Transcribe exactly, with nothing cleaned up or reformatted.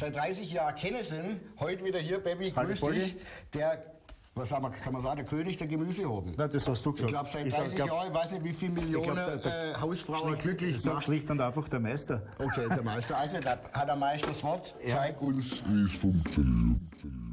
seit dreißig Jahren kennen sind. Heute wieder hier, Baby, grüß dich. Der, was sagen wir, kann man sagen, der König der Gemüsehoben. Nein, das hast du gesagt. Ich glaube, seit dreißig Jahren, ich weiß nicht, wie viele Millionen glaub, der, der, äh, Hausfrauen glücklich macht. Sag schlicht und einfach der Meister. Okay, der Meister. Also, da hat der Meister das Wort. Ja. Zeig uns, wie es funktioniert.